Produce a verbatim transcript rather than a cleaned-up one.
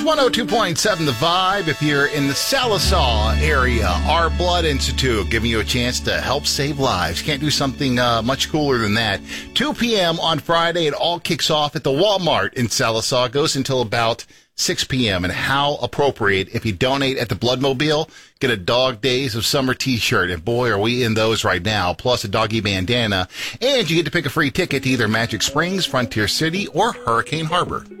one oh two point seven The Vibe. If you're in the Sallisaw area, Our Blood Institute giving you a chance to help save lives. Can't do something uh, much cooler than that. two p.m. on Friday, it all kicks off at the Walmart in Sallisaw. Goes until about six p.m. And how appropriate if you donate at the Bloodmobile, get a Dog Days of Summer t-shirt. And boy, are we in those right now, plus a doggy bandana. And you get to pick a free ticket to either Magic Springs, Frontier City, or Hurricane Harbor.